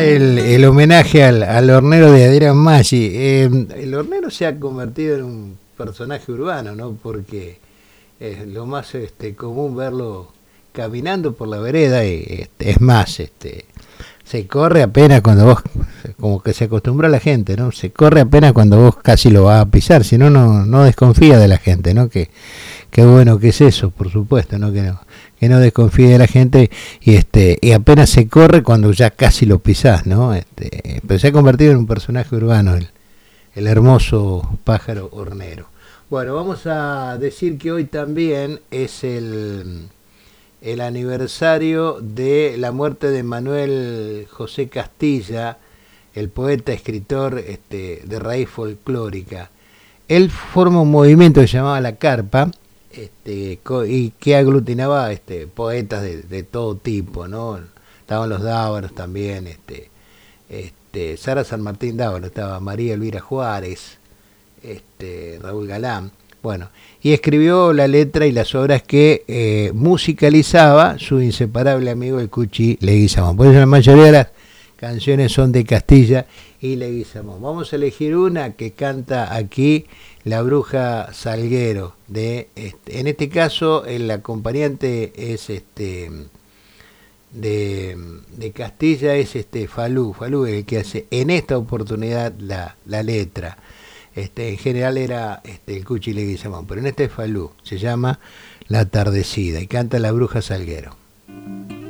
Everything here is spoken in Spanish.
el homenaje al hornero de Adrián Maggi. El hornero se ha convertido en un personaje urbano, ¿no? Porque es lo más común verlo caminando por la vereda y es más, se corre apenas cuando vos, como que se acostumbra a la gente, ¿no? Se corre apenas cuando vos casi lo vas a pisar, si no, no desconfía de la gente, ¿no? Que bueno que es eso, por supuesto, ¿no? Que no desconfíe de la gente y apenas se corre cuando ya casi lo pisás, ¿no? Pero se ha convertido en un personaje urbano el hermoso pájaro hornero. Bueno, vamos a decir que hoy también es el aniversario de la muerte de Manuel José Castilla, el poeta, escritor de raíz folclórica. Él forma un movimiento que se llamaba La Carpa, y que aglutinaba poetas de todo tipo, ¿no? Estaban los Dávaros también, Sara San Martín Dávaro, estaba María Elvira Juárez, Raúl Galán, bueno, y escribió la letra y las obras que musicalizaba su inseparable amigo el Cuchi Leguizamón. Por eso la mayoría de las canciones son de Castilla y Leguizamón. Vamos a elegir una que canta aquí la Bruja Salguero. En este caso el acompañante es de Castilla, es Falú es el que hace en esta oportunidad la letra. En general era el Cuchi Leguizamón, pero en este es Falú, se llama La Tardecida y canta la Bruja Salguero.